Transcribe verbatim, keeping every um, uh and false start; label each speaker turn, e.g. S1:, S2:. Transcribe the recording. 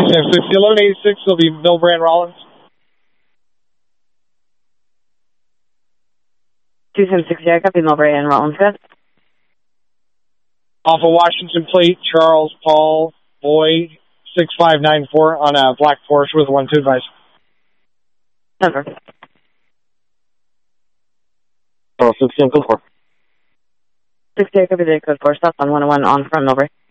S1: seven six, eleven eighty-six will be Milbrand Rollins.
S2: two seven six, yeah, copy Milbrand Rollins, good.
S1: Off of Washington Plate, Charles Paul Boyd, six five nine four on a black Porsche with one two advice.
S2: Number.
S3: Oh, sixteen, code four.
S2: sixty-eight, copy the code four, stop on one oh one on from Milbrand.